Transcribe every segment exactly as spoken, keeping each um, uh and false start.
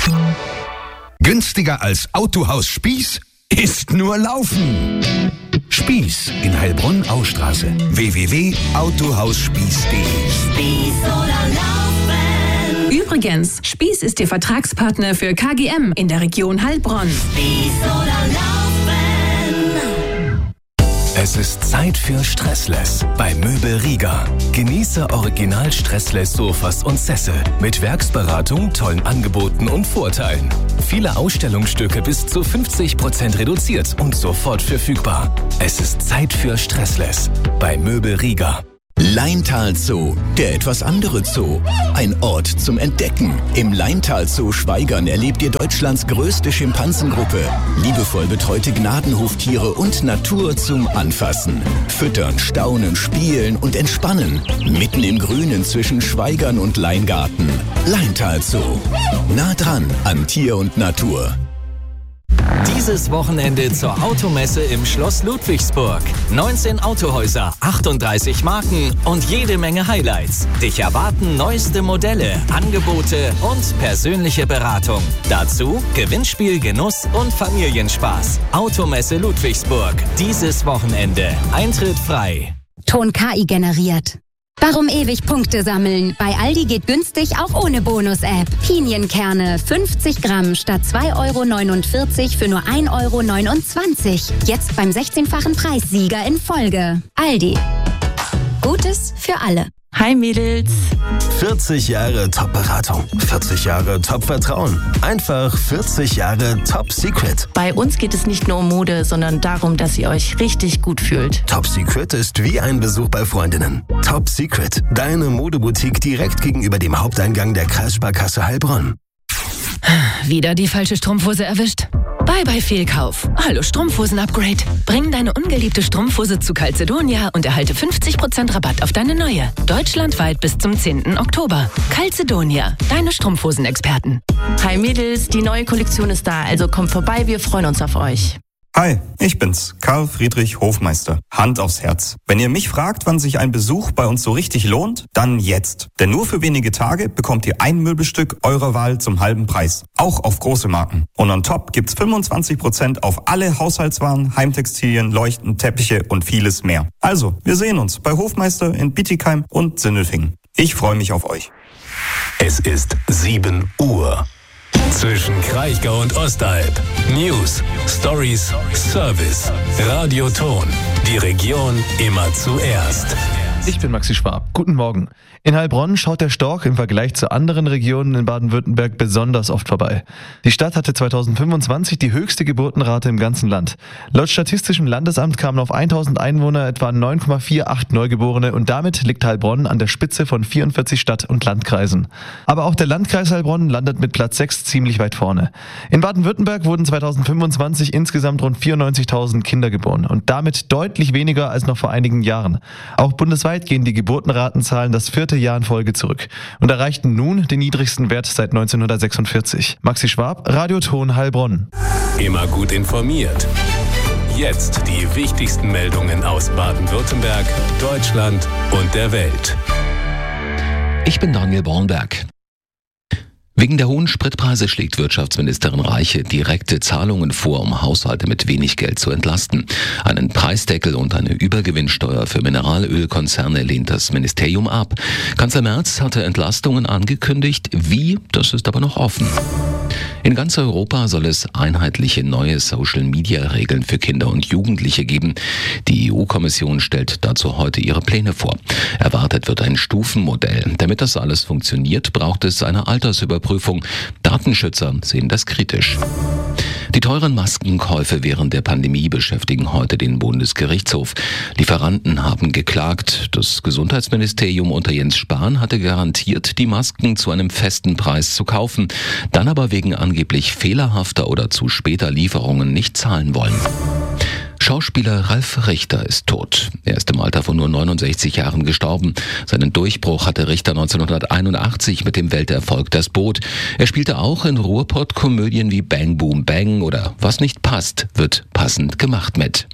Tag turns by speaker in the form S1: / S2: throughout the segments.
S1: Günstiger als Autohaus Spieß ist nur Laufen. Spieß in Heilbronn-Austraße. w w w punkt autohausspieß punkt d e
S2: Spieß oder Laufen.
S3: Übrigens, Spieß ist Ihr Vertragspartner für K G M in der Region Heilbronn.
S2: Spieß oder Laufen.
S4: Es ist Zeit für Stressless bei Möbel Rieger. Genieße original Stressless Sofas und Sessel mit Werksberatung, tollen Angeboten und Vorteilen. Viele Ausstellungsstücke bis zu fünfzig Prozent reduziert und sofort verfügbar. Es ist Zeit für Stressless bei Möbel Rieger.
S5: Laintal Zoo, der etwas andere Zoo. Ein Ort zum Entdecken. Im Laintal Zoo Schwaigern erlebt ihr Deutschlands größte Schimpansengruppe. Liebevoll betreute Gnadenhoftiere und Natur zum Anfassen. Füttern, staunen, spielen und entspannen. Mitten im Grünen zwischen Schwaigern und Leingarten. Laintal Zoo. Nah dran an Tier und Natur.
S6: Dieses Wochenende zur Automesse im Schloss Ludwigsburg. neunzehn Autohäuser, achtunddreißig Marken und jede Menge Highlights. Dich erwarten neueste Modelle, Angebote und persönliche Beratung. Dazu Gewinnspiel, Genuss und Familienspaß. Automesse Ludwigsburg. Dieses Wochenende. Eintritt frei.
S7: Ton K I generiert. Warum ewig Punkte sammeln? Bei Aldi geht günstig auch ohne Bonus-App. Pinienkerne fünfzig Gramm statt zwei Euro neunundvierzig für nur ein Euro neunundzwanzig. Jetzt beim sechzehnfachen Preissieger in Folge. Aldi. Gutes für alle.
S8: Hi Mädels.
S4: vierzig Jahre Top-Beratung, vierzig Jahre Top-Vertrauen, einfach vierzig Jahre Top-Secret.
S8: Bei uns geht es nicht nur um Mode, sondern darum, dass ihr euch richtig gut fühlt.
S4: Top-Secret ist wie ein Besuch bei Freundinnen. Top-Secret, deine Modeboutique direkt gegenüber dem Haupteingang der Kreissparkasse Heilbronn.
S3: Wieder die falsche Strumpfhose erwischt? Bye bye Fehlkauf. Hallo Strumpfhosen-Upgrade. Bring deine ungeliebte Strumpfhose zu Calzedonia und erhalte fünfzig Prozent Rabatt auf deine neue. Deutschlandweit bis zum zehnten Oktober. Calzedonia, deine Strumpfhosen-Experten.
S8: Hi Mädels, die neue Kollektion ist da, also kommt vorbei, wir freuen uns auf euch.
S9: Hi, ich bin's, Karl Friedrich Hofmeister. Hand aufs Herz. Wenn ihr mich fragt, wann sich ein Besuch bei uns so richtig lohnt, dann jetzt. Denn nur für wenige Tage bekommt ihr ein Möbelstück eurer Wahl zum halben Preis. Auch auf große Marken. Und on top gibt's fünfundzwanzig Prozent auf alle Haushaltswaren, Heimtextilien, Leuchten, Teppiche und vieles mehr. Also, wir sehen uns bei Hofmeister in Bietigheim und Sindelfingen. Ich freue mich auf euch.
S4: Es ist sieben Uhr. Zwischen Kraichgau und Ostalb. News, Stories, Service. Radio Ton. Die Region immer zuerst.
S10: Ich bin Maxi Schwab. Guten Morgen. In Heilbronn schaut der Storch im Vergleich zu anderen Regionen in Baden-Württemberg besonders oft vorbei. Die Stadt hatte zweitausendfünfundzwanzig die höchste Geburtenrate im ganzen Land. Laut Statistischem Landesamt kamen auf tausend Einwohner etwa neun Komma achtzehn Neugeborene und damit liegt Heilbronn an der Spitze von vierundvierzig Stadt- und Landkreisen. Aber auch der Landkreis Heilbronn landet mit Platz sechs ziemlich weit vorne. In Baden-Württemberg wurden zweitausendfünfundzwanzig insgesamt rund vierundneunzigtausend Kinder geboren und damit deutlich weniger als noch vor einigen Jahren. Auch bundesweit gehen die Geburtenratenzahlen das vierte Jahr in Folge zurück und erreichten nun den niedrigsten Wert seit neunzehnhundertsechsundvierzig. Maxi Schwab, Radio Ton Heilbronn.
S4: Immer gut informiert. Jetzt die wichtigsten Meldungen aus Baden-Württemberg, Deutschland und der Welt.
S11: Ich bin Daniel Bornberg. Wegen der hohen Spritpreise schlägt Wirtschaftsministerin Reiche direkte Zahlungen vor, um Haushalte mit wenig Geld zu entlasten. Einen Preisdeckel und eine Übergewinnsteuer für Mineralölkonzerne lehnt das Ministerium ab. Kanzler Merz hatte Entlastungen angekündigt. Wie? Das ist aber noch offen. In ganz Europa soll es einheitliche neue Social-Media-Regeln für Kinder und Jugendliche geben. Die E U-Kommission stellt dazu heute ihre Pläne vor. Erwartet wird ein Stufenmodell. Damit das alles funktioniert, braucht es eine Altersüberprüfung. Datenschützer sehen das kritisch. Die teuren Maskenkäufe während der Pandemie beschäftigen heute den Bundesgerichtshof. Lieferanten haben geklagt. Das Gesundheitsministerium unter Jens Spahn hatte garantiert, die Masken zu einem festen Preis zu kaufen, dann aber wegen angeblich fehlerhafter oder zu später Lieferungen nicht zahlen wollen. Schauspieler Ralf Richter ist tot. Er ist im Alter von nur neunundsechzig Jahren gestorben. Seinen Durchbruch hatte Richter neunzehnhunderteinundachtzig mit dem Welterfolg Das Boot. Er spielte auch in Ruhrpott-Komödien wie Bang Boom Bang oder Was nicht passt, wird passend gemacht mit.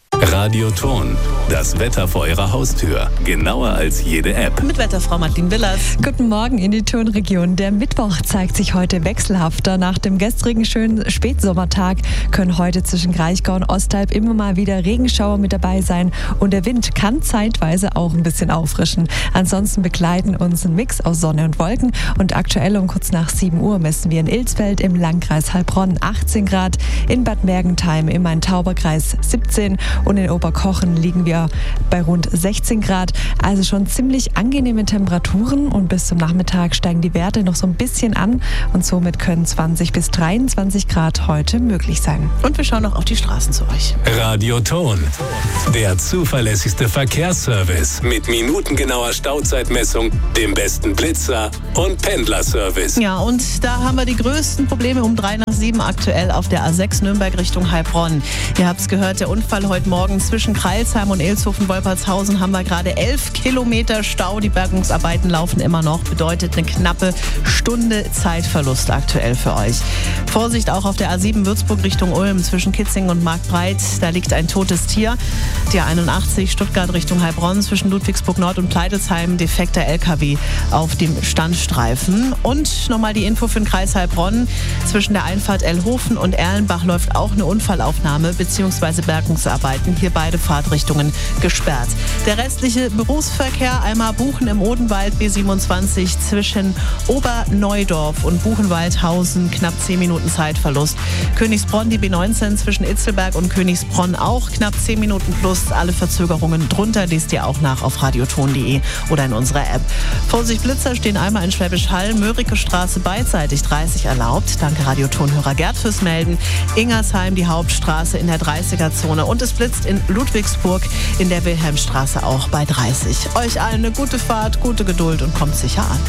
S4: Radioton, das Wetter vor Ihrer Haustür. Genauer als jede App.
S12: Mit Wetterfrau Martin Willers.
S13: Guten Morgen in die Tonregion. Der Mittwoch zeigt sich heute wechselhafter. Nach dem gestrigen schönen Spätsommertag können heute zwischen Kraichgau und Ostalb immer mal wieder Regenschauer mit dabei sein. Und der Wind kann zeitweise auch ein bisschen auffrischen. Ansonsten begleiten uns ein Mix aus Sonne und Wolken. Und aktuell um kurz nach sieben Uhr messen wir in Ilsfeld im Landkreis Heilbronn achtzehn Grad, in Bad Mergentheim im Main-Tauber-Kreis siebzehn und in Oberkochen liegen wir bei rund sechzehn Grad. Also schon ziemlich angenehme Temperaturen und bis zum Nachmittag steigen die Werte noch so ein bisschen an und somit können zwanzig bis dreiundzwanzig Grad heute möglich sein.
S12: Und wir schauen noch auf die Straßen zu euch.
S4: Radioton, der zuverlässigste Verkehrsservice mit minutengenauer Stauzeitmessung, dem besten Blitzer und Pendlerservice.
S12: Ja, und da haben wir die größten Probleme um drei nach sieben aktuell auf der A sechs Nürnberg Richtung Heilbronn. Ihr habt es gehört, der Unfall heute Morgen zwischen Crailsheim und Ilshofen-Wolpertshausen haben wir gerade elf Kilometer Stau. Die Bergungsarbeiten laufen immer noch, bedeutet eine knappe Stunde Zeitverlust aktuell für euch. Vorsicht auch auf der A sieben Würzburg Richtung Ulm zwischen Kitzingen und Marktbreit. Da liegt ein totes Tier. Die A einundachtzig Stuttgart Richtung Heilbronn zwischen Ludwigsburg Nord und Pleitelsheim. Defekter L K W auf dem Standstreifen. Und nochmal die Info für den Kreis Heilbronn. Zwischen der Einfahrt Ellhofen und Erlenbach läuft auch eine Unfallaufnahme bzw. Bergungsarbeiten. Hier beide Fahrtrichtungen gesperrt. Der restliche Berufsverkehr einmal Buchen im Odenwald B siebenundzwanzig zwischen Oberneudorf und Buchenwaldhausen, knapp zehn Minuten Zeitverlust. Königsbronn die B neunzehn zwischen Itzelberg und Königsbronn auch knapp zehn Minuten plus. Alle Verzögerungen drunter lest ihr auch nach auf radioton punkt de oder in unserer App. Vorsicht Blitzer stehen einmal in Schwäbisch Hall, Mörike Straße beidseitig dreißig erlaubt. Danke Radiotonhörer Gerd fürs Melden. Ingersheim die Hauptstraße in der dreißiger-Zone und es blitzt in Ludwigsburg in der Wilhelmstraße auch bei dreißig. Euch allen eine gute Fahrt, gute Geduld und kommt sicher an.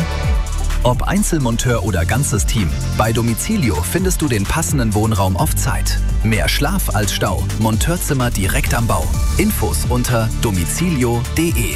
S14: Ob Einzelmonteur oder ganzes Team, bei Domicilio findest du den passenden Wohnraum auf Zeit. Mehr Schlaf als Stau. Monteurzimmer direkt am Bau. Infos unter domicilio punkt de.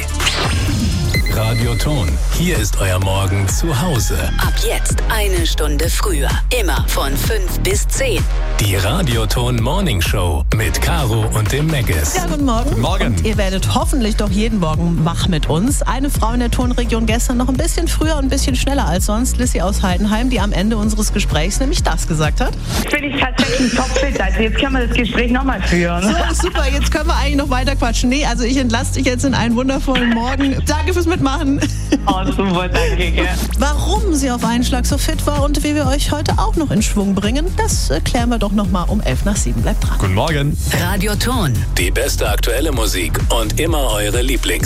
S4: Radioton, hier ist euer Morgen zu Hause.
S3: Ab jetzt eine Stunde früher. Immer von fünf bis zehn.
S4: Die Radioton Morning Show mit Caro und dem Megges.
S12: Ja, guten Morgen.
S10: Guten Morgen.
S12: Und ihr werdet hoffentlich doch jeden Morgen wach mit uns. Eine Frau in der Tonregion gestern noch ein bisschen früher und ein bisschen schneller als sonst. Lissy aus Heidenheim, die am Ende unseres Gesprächs nämlich das gesagt hat.
S15: Bin ich tatsächlich topfit. Also jetzt können wir das Gespräch nochmal führen.
S12: So, super, jetzt können wir eigentlich noch weiter quatschen. Nee, also ich entlasse dich jetzt in einen wundervollen Morgen. Danke fürs Mitmachen.
S15: Oh, super, danke. Gell.
S12: Warum sie auf einen Schlag so fit war und wie wir euch heute auch noch in Schwung bringen, das klären wir doch noch mal um elf nach sieben. Bleibt dran.
S10: Guten Morgen.
S3: Radioton.
S4: Die beste aktuelle Musik und immer eure Lieblings